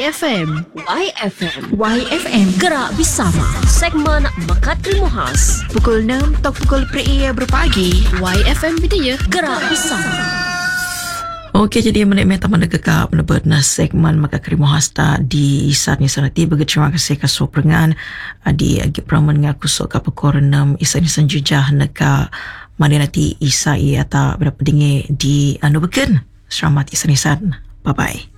YFM. YFM. YFM. Gerak bersama. Segmen Mekat Ilmu Khas. Pukul 6 atau pukul per-ia berpagi. YFM Bidaya. Gerak bersama. Okey, jadi menikmati mana kekak benar-benar segmen maka krimu hasta di saat ni sanati bagi terima kasih kasih perengan di agi peraman ngaku sok ka pukul 6 isa ni sanjujah neka mana nanti isa atau berapa dingi di anu beken selamat isa nisan, bye bye.